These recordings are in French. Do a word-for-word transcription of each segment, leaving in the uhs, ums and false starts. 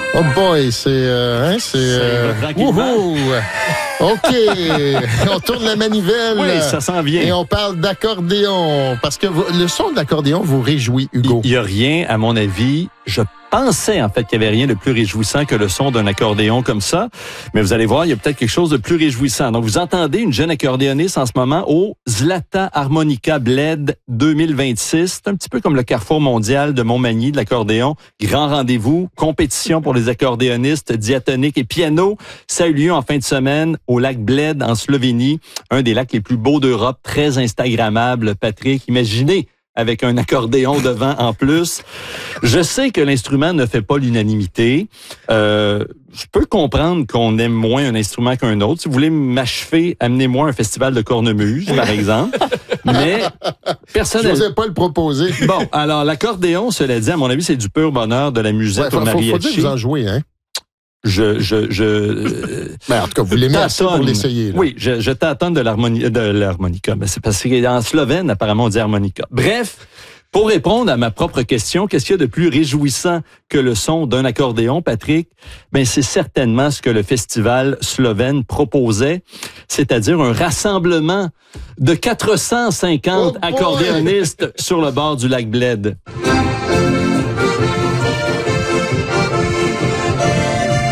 Oh boy, c'est... Euh, hein, c'est... Euh, tranquillement. OK, on tourne la manivelle. Oui, ça s'en vient. Et on parle d'accordéon. Parce que vous, le son de l'accordéon vous réjouit, Hugo. Il n'y a rien, à mon avis. Je pensais, en fait, qu'il n'y avait rien de plus réjouissant que le son d'un accordéon comme ça. Mais vous allez voir, il y a peut-être quelque chose de plus réjouissant. Donc, vous entendez une jeune accordéoniste en ce moment au Zlata Harmonica Bled deux mille vingt-six. C'est un petit peu comme le carrefour mondial de Montmagny de l'accordéon. Grand rendez-vous, compétition pour les accordéonistes diatoniques et piano. Ça a eu lieu en fin de semaine au lac Bled en Slovénie, un des lacs les plus beaux d'Europe, très instagrammable, Patrick. Imaginez, avec un accordéon devant en plus. Je sais que l'instrument ne fait pas l'unanimité. Euh, je peux comprendre qu'on aime moins un instrument qu'un autre. Si vous voulez m'achever, amenez-moi un festival de cornemuse, par exemple. Mais personnellement... Je n'osais pas le proposer. Bon, alors l'accordéon, cela dit, à mon avis, c'est du pur bonheur de la musette ouais, faut, au mariachi. Faut, faut dire que vous en jouez, hein? Je, je, je. Euh, ben, en tout cas, vous l'aimez assez pour l'essayer. Oui, je, je tâtonne de l'harmonie, de l'harmonica. Ben, c'est parce qu'en slovène, apparemment, on dit harmonica. Bref, pour répondre à ma propre question, qu'est-ce qu'il y a de plus réjouissant que le son d'un accordéon, Patrick? Ben, c'est certainement ce que le festival slovène proposait, c'est-à-dire un rassemblement de quatre cent cinquante oh accordéonistes sur le bord du lac Bled.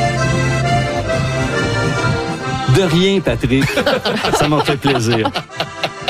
De rien, Patrick. Ça m'a fait plaisir.